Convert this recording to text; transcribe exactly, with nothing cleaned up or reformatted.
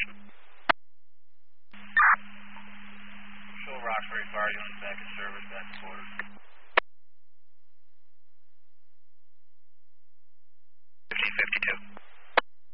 Shoal Roxbury Fire Unit back in service, back to quarters.